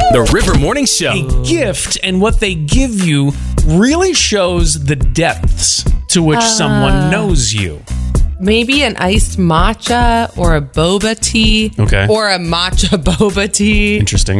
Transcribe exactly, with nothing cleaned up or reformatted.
The River Morning Show. A gift and what they give you really shows the depths to which Uh. someone knows you. Maybe an iced matcha or a boba tea. Okay. Or a matcha boba tea. Interesting.